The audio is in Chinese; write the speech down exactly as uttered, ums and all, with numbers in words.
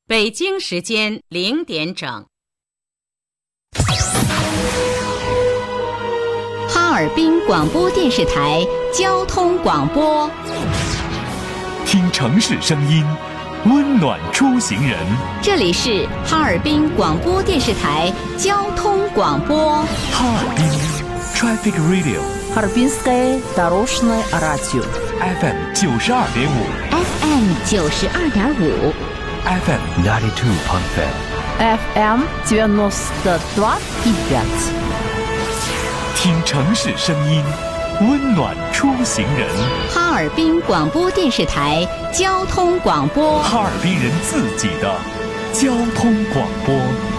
北京时间零点整。 哈尔滨广播电视台交通广播， 听城市声音，温暖出行人。 这里是哈尔滨广播电视台交通广播。 哈尔滨 Traffic Radio， Харбинское дорожное радио F M 九十二点五 F M 九十二点五 F M ninety two point five F M девяносто два и пять。 听城市声音，温暖出行人。 哈尔滨广播电视台交通广播， 哈尔滨人自己的交通广播。